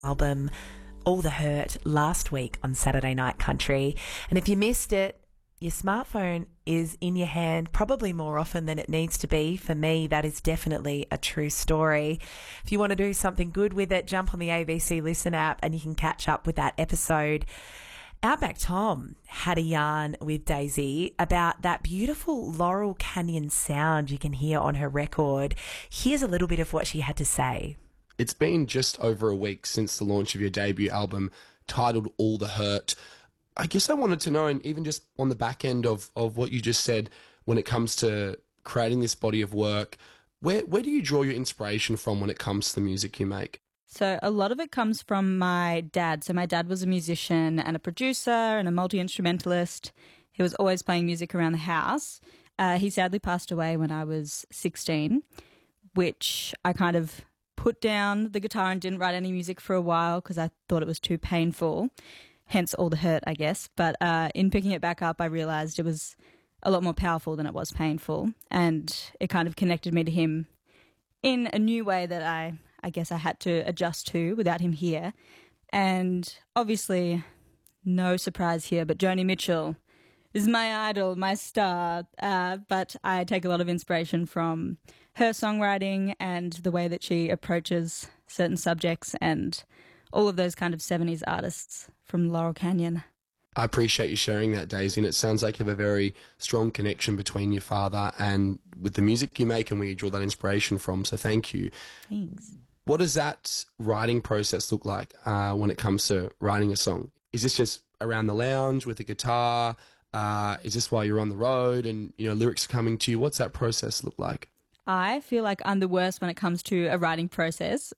album All the Hurt last week on Saturday Night Country. And if you missed it, your smartphone is in your hand probably more often than it needs to be. For me, that is definitely a true story. If you want to do something good with it, jump on the ABC Listen app and you can catch up with that episode. Outback Tom had a yarn with Daisy about that beautiful Laurel Canyon sound you can hear on her record. Here's a little bit of what she had to say. It's been just over a week since the launch of your debut album titled All the Hurt. I guess I wanted to know, and even just on the back end of what you just said, when it comes to creating this body of work, where do you draw your inspiration from when it comes to the music you make? So a lot of it comes from my dad. So my dad was a musician and a producer and a multi-instrumentalist. He was always playing music around the house. He sadly passed away when I was 16, which I kind of put down the guitar and didn't write any music for a while because I thought it was too painful. Hence all the hurt, I guess. But in picking it back up, I realised it was a lot more powerful than it was painful. And it kind of connected me to him in a new way that I guess I had to adjust to without him here. And obviously, no surprise here, but Joni Mitchell is my idol, my star. But I take a lot of inspiration from her songwriting and the way that she approaches certain subjects and all of those kind of 70s artists from Laurel Canyon. I appreciate you sharing that, Daisy, and it sounds like you have a very strong connection between your father and with the music you make and where you draw that inspiration from, so thank you. Thanks. What does that writing process look like when it comes to writing a song? Is this just around the lounge with a guitar? Is this while you're on the road and lyrics are coming to you? What's that process look like? I feel like I'm the worst when it comes to a writing process.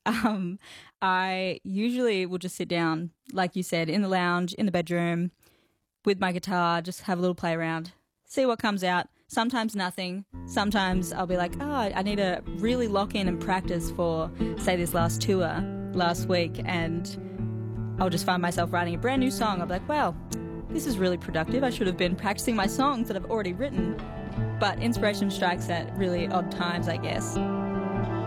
I usually will just sit down, like you said, in the lounge, in the bedroom, with my guitar, just have a little play around, see what comes out. Sometimes nothing. Sometimes I'll be like, I need to really lock in and practice for, say, this last tour last week, and I'll just find myself writing a brand new song. I'll be like, wow, this is really productive. I should have been practicing my songs that I've already written. But inspiration strikes at really odd times, I guess.